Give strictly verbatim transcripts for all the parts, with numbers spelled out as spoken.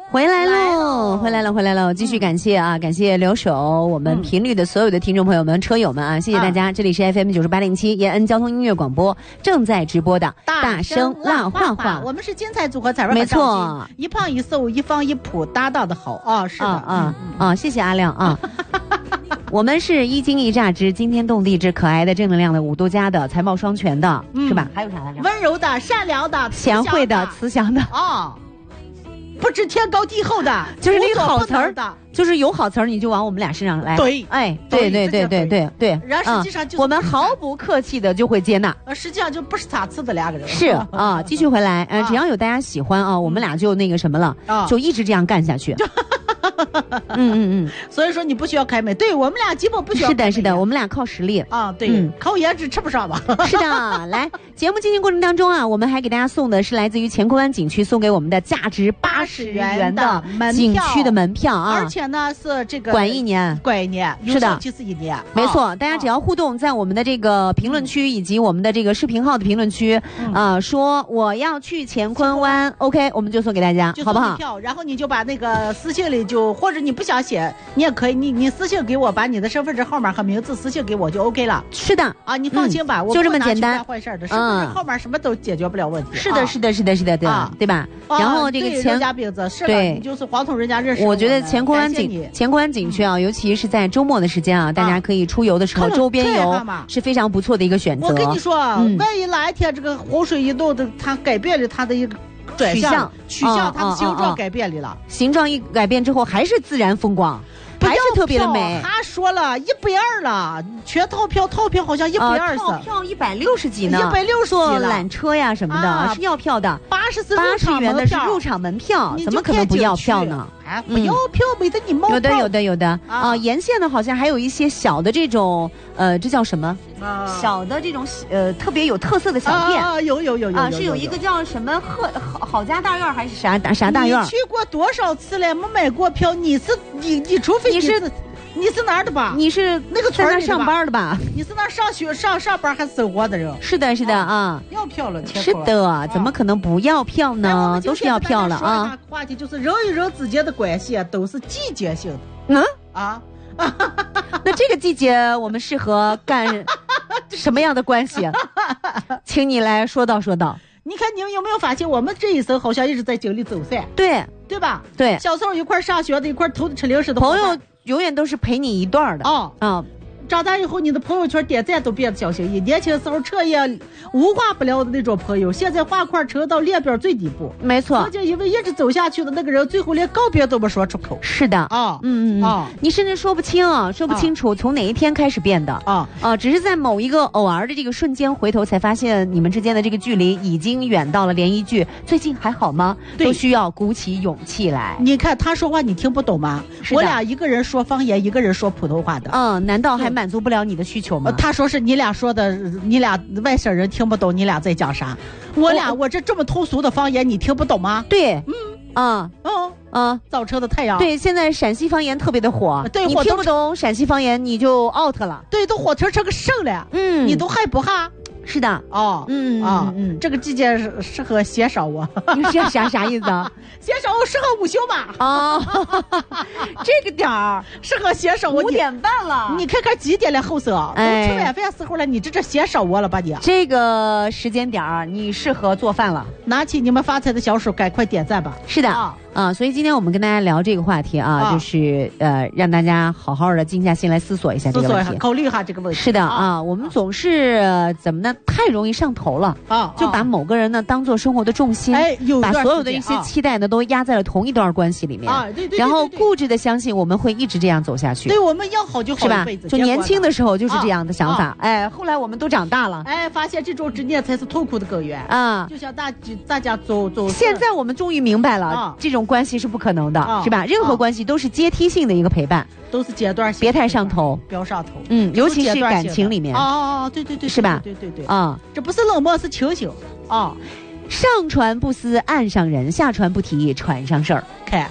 回来喽，回来了，回来了！继续感谢啊，感谢留守我们频率的所有的听众朋友们、车友们啊，谢谢大家！这里是 F M 九十八点七延恩交通音乐广播正在直播的大声辣话话， 我们是精彩组合，彩味没错， 一胖一瘦，一方一普，搭档的好啊，是的啊啊啊！谢谢阿亮啊。我们是一惊一乍之惊天动地之可爱的正能量的五度家的财貌双全的、嗯、是吧？还有啥来着？ 温柔的、善良的、 贤惠的、慈祥的啊。不知天高地厚的， 就是那个好词儿的，就是有好词儿你就往我们俩身上来。 对， 哎，对对对对对对。 然后实际上就是、 嗯、我们毫不客气的就会接纳。 呃，实际上就不是差次的两个人。 是啊，继续回来，呃，只要有大家喜欢啊，我们俩就那个什么了，啊、就一直这样干下去。嗯嗯嗯， 所以说你不需要开美，对我们俩基本不需要。 是的，是的，我们俩靠实力啊，对，嗯、靠颜值吃不上吧？ 是的，来，节目进行过程当中啊，我们还给大家送的是来自于乾坤湾景区送给我们的价值八十元的景区的门票啊， 而且呢是这个管一年， 管一年， 是的， 期是一年， 没错。啊、大家只要互动在我们的这个评论区以及我们的这个视频号的评论区，嗯、啊，说我要去乾坤湾 ，OK， 我们就送给大家，好不好？ 票，然后你就把那个私信里就，或者你不想写，你也可以，你你私信给我，把你的身份证号码和名字私信给我就 OK 了。 是的啊，你放心吧， 嗯、 我就这么简单。 坏事的，身份证号码什么都解决不了问题。 是的，是的，是的，是的，对吧？对吧？然后这个前人家饼子是的，你就是黄桶人家认识。 我觉得乾坤湾景乾坤湾景区啊，尤其是在周末的时间啊，大家可以出游的时候，周边游是非常不错的一个选择。 我跟你说，万一哪一天这个洪水一动的，它改变了它的一个。 取向取向，它的形状改变了了。 形状一改变之后，还是自然风光，还是特别的美。 他说了一百二了，全套票，套票好像一百二十， 套票一百六十几呢， 一百六十坐缆车呀什么的，是要票的。 八十四八十元的是入场门票，怎么可能不要票呢？ 哎，不要票没得你冒。 有的，有的，有的啊！沿线呢，好像还有一些小的这种，呃，这叫什么？小的这种呃特别有特色的小店啊，有有有有啊，是有一个叫什么贺好好家大院还是啥啥大院？ 你去过多少次了？没买过票？你是你你除非你是你是哪儿的吧？ 你是那个村儿上班的吧？ 你是那上学上上班还生活的人？ 是的，是的啊， 要票了， 是的，怎么可能不要票呢？都是要票了啊！ 话题就是人与人之间的关系都是季节性的。 嗯啊。 那这个季节我们适合干什么样的关系？请你来说道说道。 你看你们有没有发现，我们这一生好像一直在经历走散， 对对吧？ 对， 小时候一块上学的，一块偷着吃零食的朋友，永远都是陪你一段的。 哦啊。 长大以后，你的朋友圈点赞都变得小心翼翼。年轻时候彻夜无话不聊的那种朋友，现在画块成到列表最底部。 没错， 曾经因为一直走下去的那个人，最后连告别都没说出口。 是的啊， 嗯嗯啊，你甚至说不清啊，说不清楚从哪一天开始变的啊啊，只是在某一个偶尔的这个瞬间，回头才发现你们之间的这个距离已经远到了连一句“最近还好吗”都需要鼓起勇气来。 你看他说话，你听不懂吗？我俩一个人说方言，一个人说普通话的。 嗯，难道还满足不了你的需求吗？ 他说是你俩说的，你俩外省人听不懂，你俩在讲啥？我俩我这这么通俗的方言，你听不懂吗？ 对， 嗯啊嗯啊， 早晨的太阳。 对，现在陕西方言特别的火， 对， 你听不懂陕西方言你就 out 了。 对，都火成成个省了，嗯，你都害不哈？ 是的， 哦， 嗯啊，嗯，这个季节适合鲜少我， 你这啥啥意思啊？ 鲜少我适合午休嘛？ 啊，这个点儿适合鲜少我。 五点半了， 你看看几点了，后生都吃晚饭时候了，你这这鲜少我了吧你？ 这个时间点儿你适合做饭了， 拿起你们发财的小手，赶快点赞吧。 是的啊。啊，所以今天我们跟大家聊这个话题啊，啊就是呃，让大家好好的静下心来思索一下这个问题， 考虑一下这个问题。 是的啊，啊我们总是、呃、怎么呢？太容易上头了啊，就把某个人呢当做生活的重心， 哎，有把所有的一些期待呢、啊、都压在了同一段关系里面啊，对 对, 对, 对, 对。 然后固执的相信我们会一直这样走下去。 对，我们要好就好， 是吧？就年轻的时候就是这样的想法， 啊、 哎，后来我们都长大了， 哎，发现这种执念才是痛苦的根源啊。 就像大大家走走， 现在我们终于明白了，啊、这种关系是不可能的。啊、是吧？任何关系都是阶梯性的一个陪伴， 都是阶段性， 别太上头， 不要上头。 嗯，尤其是感情里面。 哦哦哦，对对对， 是吧？ 对对对啊， 这不是冷漠，是清醒啊。 上船不思岸上人，下船不提船上事儿。 看，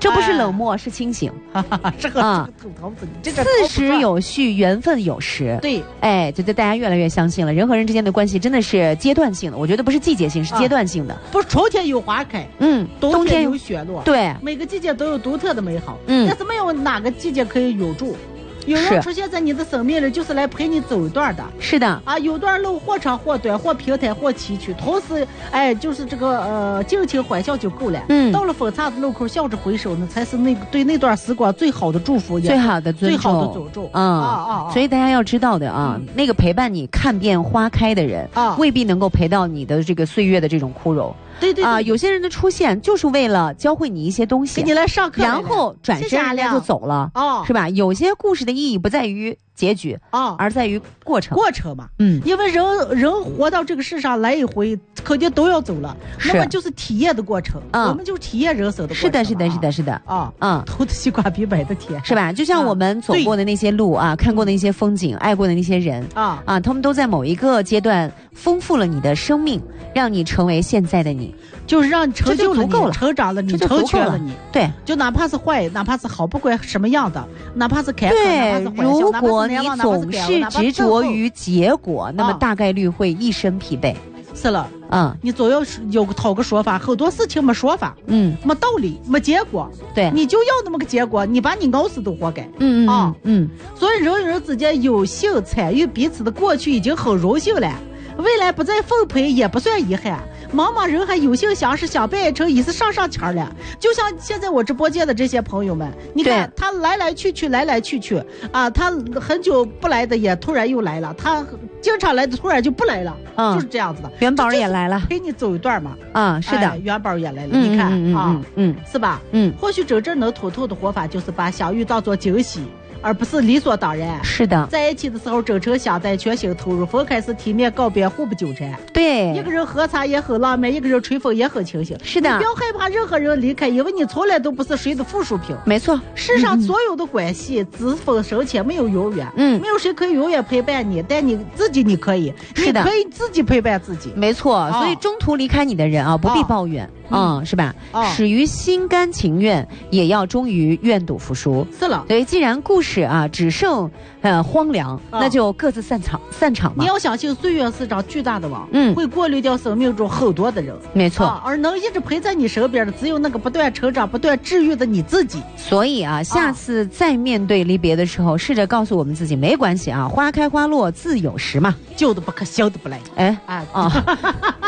这不是冷漠，是清醒。 这个啊， 这个四时有序，缘分有时。 对， 哎，就对大家越来越相信了，人和人之间的关系真的是阶段性的。我觉得不是季节性，是阶段性的。 不是春天有花开， 嗯， 冬天有雪落， 对， 每个季节都有独特的美好。 嗯， 但是没有哪个季节可以永驻。有人出现在你的生命里，就是来陪你走一段的。 是的啊，有段路或长或短，或平坦或崎岖，同时，哎，就是这个呃，尽情欢笑就够了。 嗯， 到了分岔的路口，笑着回首呢，才是那对那段时光最好的祝福， 最好的尊重， 最好的诅咒。 啊啊啊！所以大家要知道的啊，嗯、那个陪伴你看遍花开的人啊，未必能够陪到你的这个岁月的这种枯荣。 对 对, 对啊、呃，有些人的出现就是为了教会你一些东西， 给你来上课， 然后转身人家就走了， 哦， 是吧？有些故事的意义不在于结局啊、哦，而在于过程。 过程嘛， 嗯， 因为人人活到这个世上来一回，肯定都要走了，那么就是体验的过程，嗯，我们就体验人生的过程。 是的，是的，是的，是的， 啊， 嗯， 偷的西瓜比买的甜， 是吧？就像我们走过的那些路啊，看过的那些风景，爱过的那些人啊啊，他们都在某一个阶段丰富了你的生命，让你成为现在的你。 就是让你成就了你，成长了你，成全了你。 对， 就哪怕是坏，哪怕是好，不管什么样的，哪怕是开口，哪怕是坏笑， 如果你总是执着于结果，那么大概率会一身疲惫。 是了， 嗯， 你总要有讨个说法，很多事情没说法， 嗯， 没道理，没结果， 对， 你就要那么个结果，你把你熬死都活该。 嗯嗯啊嗯， 所以人与人之间有幸参与彼此的过去已经很荣幸了，未来不再奉陪也不算遗憾。茫茫人海，有幸相识相伴一程，已是上上签了。就像现在我直播间的这些朋友们，你看他来来去去，来来去去啊，他很久不来的也突然又来了，他经常来的突然就不来了，嗯，就是这样子的。 元宝也来了， 陪你走一段嘛。 啊，是的， 哎、元宝也来了，嗯、你看、 嗯、 啊， 嗯， 是吧？ 嗯， 或许真正能通透的活法，就是把相遇当作惊喜。而不是理所当然。 是的， 在一起的时候真诚相待，全心投入；分开时体面告别，互不纠缠。 对， 一个人喝茶也很浪漫，一个人吹风也很清醒。 是的， 你不要害怕任何人离开，因为你从来都不是谁的附属品。 没错， 世上所有的关系只分深浅，没有永远。 嗯， 没有谁可以永远陪伴你，但你自己你可以， 是的， 你可以自己陪伴自己。 没错，哦、所以中途离开你的人啊，不必抱怨。哦、嗯，是吧？哦，始于心甘情愿，也要忠于愿赌服输。 是了， 所以既然故事啊只剩呃荒凉，哦、那就各自散场散场嘛。 你要相信岁月是张巨大的网， 嗯， 会过滤掉生命中很多的人。 没错、 啊，而能一直陪在你身边的，只有那个不断成长、不断治愈的你自己。 所以啊，下次再面对离别的时候，哦、试着告诉我们自己，没关系啊，花开花落自有时嘛， 旧的不可，新的不来。 哎啊啊！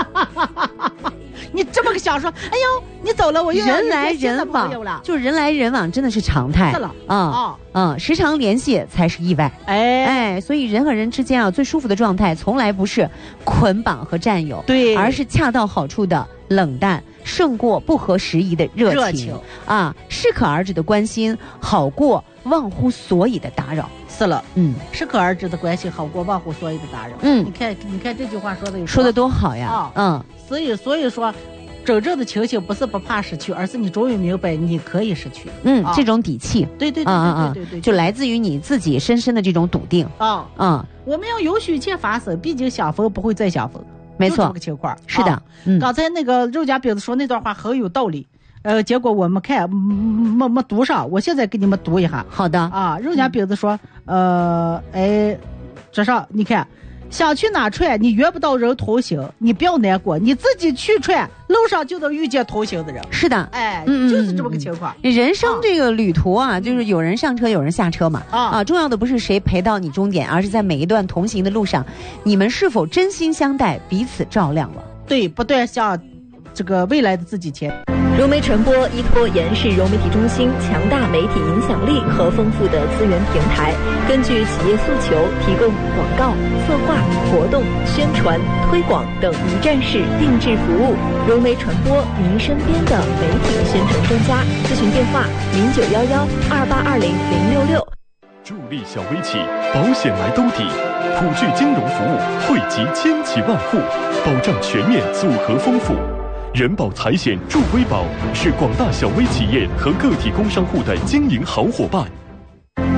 你这么个想说，哎呦，你走了，我又人来人往了， 就人来人往真的是常态。 是了啊啊、嗯嗯，时常联系才是意外。 哎哎，所以人和人之间啊，最舒服的状态，从来不是捆绑和占有， 对， 而是恰到好处的冷淡，胜过不合时宜的热情。 热情啊，适可而止的关心，好过忘乎所以的打扰。 是了， 嗯， 适可而止的关系好过忘乎所以的打扰。 嗯， 你看，你看这句话说的有说的多好呀！ 啊， 嗯， 所以所以说，真正的清醒不是不怕失去，而是你终于明白你可以失去。 嗯， 啊、 这种底气， 对对对对对对对， 就来自于你自己深深的这种笃定。 啊啊、嗯， 我们要允许一切发生，毕竟相逢不会再相逢。 没错， 这个情况是的。 啊、嗯，刚才那个肉夹饼子说那段话很有道理。呃，结果我们看没没读上，我现在给你们读一下。 好的啊，肉夹饼子说，嗯、呃，哎，这上你看，想去哪串，你约不到人同行，你不要难过，你自己去串，路上就能遇见同行的人。 是的， 哎， 嗯， 就是这么个情况。 人生这个旅途啊，啊就是有人上车，有人下车嘛。啊啊，重要的不是谁陪到你终点，而是在每一段同行的路上，你们是否真心相待，彼此照亮了。 对，不断向这个未来的自己前。 融媒传播依托延世融媒体中心强大媒体影响力和丰富的资源平台，根据企业诉求提供广告、策划、活动、宣传、推广等一站式定制服务。融媒传播，您身边的媒体宣传专家。咨询电话：零九幺幺二八二零零六六。 助力小微企，保险来兜底，普聚金融服务惠及千企万户，保障全面，组合丰富。人保财险助微保是广大小微企业和个体工商户的经营好伙伴。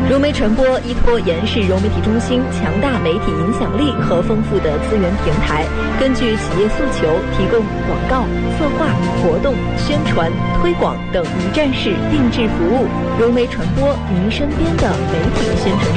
融媒传播依托延世融媒体中心强大媒体影响力和丰富的资源平台，根据企业诉求提供广告、策划、活动、宣传、推广等一站式定制服务。融媒传播，您身边的媒体宣传。